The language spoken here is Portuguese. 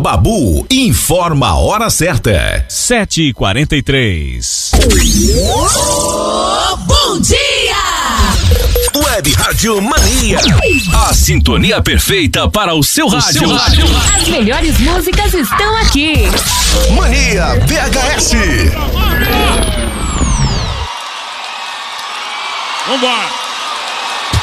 Babu informa a hora certa. 7h43. Bom dia! Web Rádio Mania. A sintonia perfeita para o seu rádio. As melhores músicas estão aqui. Mania VHS. Vambora!